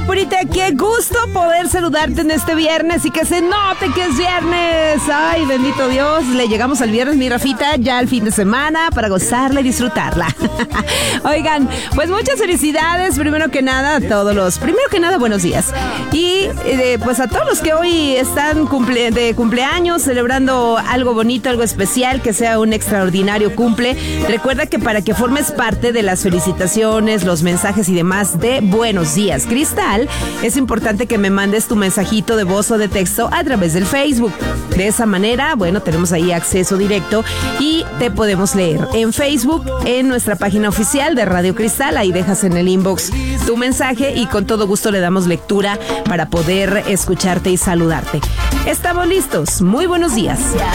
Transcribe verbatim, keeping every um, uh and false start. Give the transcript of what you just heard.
Purita, qué gusto poder saludarte en este viernes y que se note que es viernes. Ay, bendito Dios, le llegamos al viernes, mi Rafita, ya al fin de semana para gozarla y disfrutarla. Oigan, pues muchas felicidades, primero que nada a todos los, primero que nada buenos días. Y eh, pues a todos los que hoy están cumple, de cumpleaños, celebrando algo bonito, algo especial, que sea un extraordinario cumple. Recuerda que para que formes parte de las felicitaciones, los mensajes y demás de Buenos Días, Cristal, es importante que me mandes tu mensajito de voz o de texto a través del Facebook. De esa manera, bueno, tenemos ahí acceso directo y te podemos leer en Facebook, en nuestra página oficial de Radio Cristal. Ahí dejas en el inbox tu mensaje y con todo gusto le damos lectura para poder escucharte y saludarte. Estamos listos. Muy buenos días.